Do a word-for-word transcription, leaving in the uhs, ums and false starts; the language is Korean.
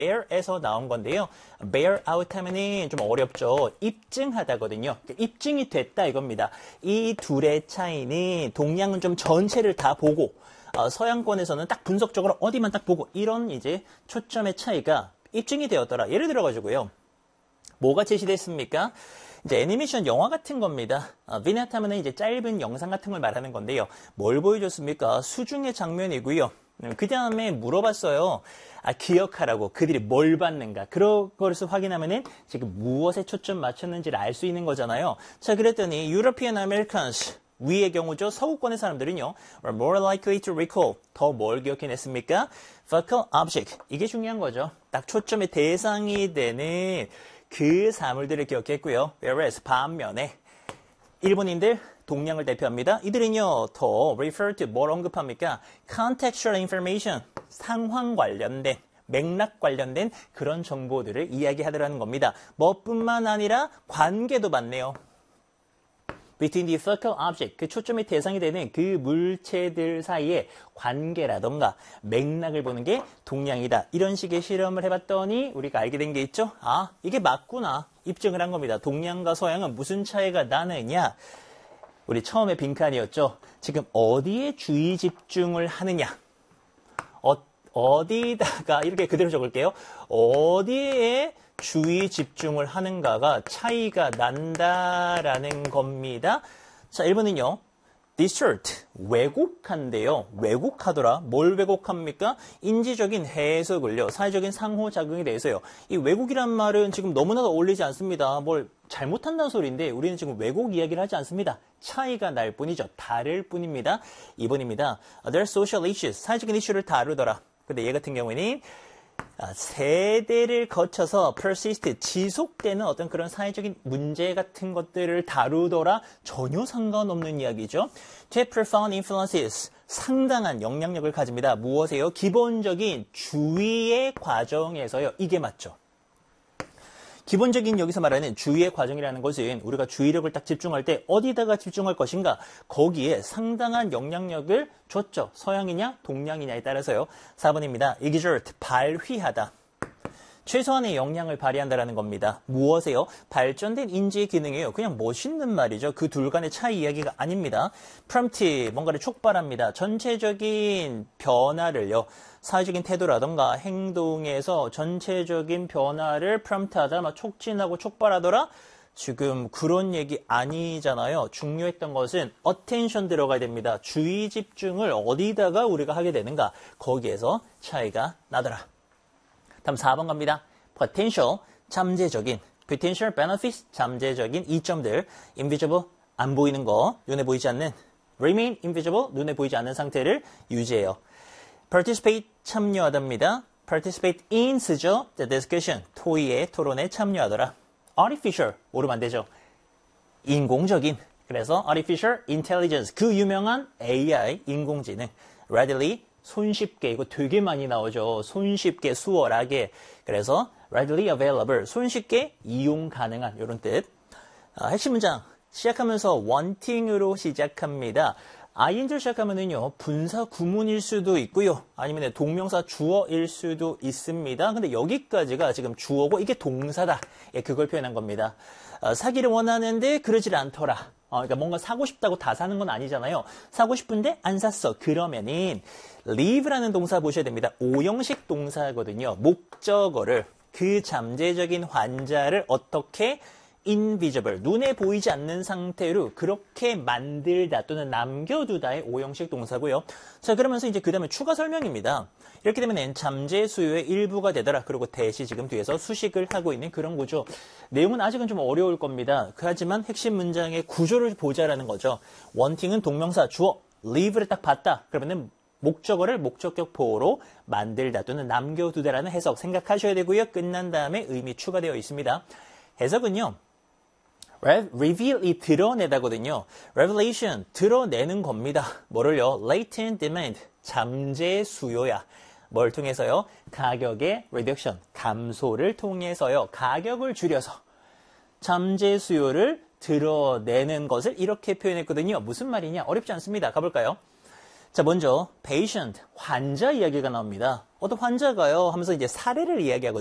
bear에서 나온 건데요. bear out 하면은 좀 어렵죠. 입증하다거든요. 입증이 됐다 이겁니다. 이 둘의 차이는 동양은 좀 전체를 다 보고 어, 서양권에서는 딱 분석적으로 어디만 딱 보고 이런 이제 초점의 차이가 입증이 되었더라. 예를 들어가지고요. 뭐가 제시됐습니까? 이제 애니메이션 영화 같은 겁니다. 어, 비넷 하면은 이제 짧은 영상 같은 걸 말하는 건데요. 뭘 보여줬습니까? 수중의 장면이고요. 그 다음에 물어봤어요. 아, 기억하라고. 그들이 뭘 봤는가. 그런 것을 확인하면은 지금 무엇에 초점 맞췄는지를 알 수 있는 거잖아요. 자, 그랬더니 European Americans 위의 경우죠. 서구권의 사람들은요. are more likely to recall. 더 뭘 기억해냈습니까? Focal object. 이게 중요한 거죠. 딱 초점의 대상이 되는 그 사물들을 기억했고요. Whereas 반면에 일본인들 동양을 대표합니다. 이들은요, 더 refer to 뭘 언급합니까? contextual information, 상황 관련된, 맥락 관련된 그런 정보들을 이야기하더라는 겁니다. 뭐뿐만 아니라 관계도 많네요. between the focal object, 그 초점의 대상이 되는 그 물체들 사이의 관계라던가 맥락을 보는 게 동양이다. 이런 식의 실험을 해봤더니 우리가 알게 된 게 있죠? 아, 이게 맞구나. 입증을 한 겁니다. 동양과 서양은 무슨 차이가 나느냐? 우리 처음에 빈칸이었죠. 지금 어디에 주의 집중을 하느냐? 어, 어디다가 이렇게 그대로 적을게요. 어디에 주의 집중을 하는가가 차이가 난다라는 겁니다. 자, 일 번은요. distort, 왜곡한데요. 왜곡하더라. 뭘 왜곡합니까? 인지적인 해석을요. 사회적인 상호작용에 대해서요. 이 왜곡이란 말은 지금 너무나도 어울리지 않습니다. 뭘 잘못한다는 소리인데 우리는 지금 왜곡 이야기를 하지 않습니다. 차이가 날 뿐이죠. 다를 뿐입니다. 이 번입니다. Other social issues, 사회적인 이슈를 다루더라. 근데 얘 같은 경우에는 세대를 거쳐서 persist, 지속되는 어떤 그런 사회적인 문제 같은 것들을 다루더라. 전혀 상관없는 이야기죠. To profound influences, 상당한 영향력을 가집니다. 무엇에요? 기본적인 주의의 과정에서요. 이게 맞죠. 기본적인 여기서 말하는 주의의 과정이라는 것은 우리가 주의력을 딱 집중할 때 어디다가 집중할 것인가 거기에 상당한 영향력을 줬죠. 서양이냐 동양이냐에 따라서요. 사 번입니다. exert, 발휘하다. 최소한의 영향을 발휘한다는 겁니다. 무엇에요? 발전된 인지 기능이에요. 그냥 멋있는 말이죠. 그 둘 간의 차이 이야기가 아닙니다. prompt, 뭔가를 촉발합니다. 전체적인 변화를요. 사회적인 태도라던가 행동에서 전체적인 변화를 prompt하다, 막 촉진하고 촉발하더라. 지금 그런 얘기 아니잖아요. 중요했던 것은 attention 들어가야 됩니다. 주의 집중을 어디다가 우리가 하게 되는가. 거기에서 차이가 나더라. 다음 사 번 갑니다. potential, 잠재적인. potential benefits, 잠재적인 이점들. invisible, 안 보이는 거, 눈에 보이지 않는. remain invisible, 눈에 보이지 않는 상태를 유지해요. participate, 참여하답니다. participate in 쓰죠. the discussion, 토의의 토론에 참여하더라. artificial, 모르면 안 되죠. 인공적인. 그래서 artificial intelligence, 그 유명한 에이아이, 인공지능. readily, 손쉽게, 이거 되게 많이 나오죠. 손쉽게, 수월하게. 그래서 readily available, 손쉽게 이용 가능한 이런 뜻. 아, 핵심 문장 시작하면서 wanting으로 시작합니다. ing로 시작하면은요, 분사 구문일 수도 있고요. 아니면 동명사 주어일 수도 있습니다. 근데 여기까지가 지금 주어고 이게 동사다. 예, 그걸 표현한 겁니다. 어, 사기를 원하는데 그러질 않더라. 어, 그러니까 뭔가 사고 싶다고 다 사는 건 아니잖아요. 사고 싶은데 안 샀어. 그러면은 leave라는 동사 보셔야 됩니다. 오형식 동사거든요. 목적어를, 그 잠재적인 환자를 어떻게 invisible, 눈에 보이지 않는 상태로 그렇게 만들다 또는 남겨두다의 오형식 동사고요. 자, 그러면서 이제 그 다음에 추가 설명입니다. 이렇게 되면 잠재 수요의 일부가 되더라. 그리고 대시 지금 뒤에서 수식을 하고 있는 그런 구조. 내용은 아직은 좀 어려울 겁니다. 하지만 핵심 문장의 구조를 보자라는 거죠. wanting은 동명사 주어, leave를 딱 봤다. 그러면은 목적어를 목적격 보호로 만들다 또는 남겨두다라는 해석 생각하셔야 되고요. 끝난 다음에 의미 추가되어 있습니다. 해석은요. reveal이 드러내다거든요. revelation, 드러내는 겁니다. 뭐를요? latent demand, 잠재 수요야. 뭘 통해서요? 가격의 reduction, 감소를 통해서요. 가격을 줄여서 잠재 수요를 드러내는 것을 이렇게 표현했거든요. 무슨 말이냐? 어렵지 않습니다. 가볼까요? 자, 먼저 patient, 환자 이야기가 나옵니다. 어떤 환자가요 하면서 이제 사례를 이야기하거든요.